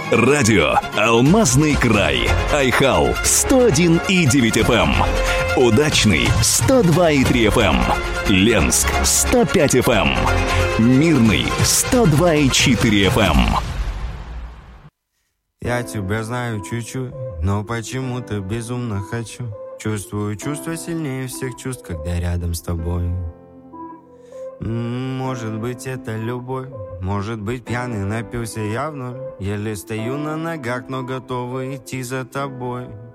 Радио «Алмазный край». Айхал 101,9 FM. Удачный 102,3 FM. Ленск 105 FM. Мирный 102,4 FM. Я тебя знаю чуть-чуть, но почему-то безумно хочу. Чувствую чувства сильнее всех чувств, когда рядом с тобой. Может быть, это любовь. Может быть, пьяный напился я вновь. Еле стою на ногах, но готовы идти за тобой.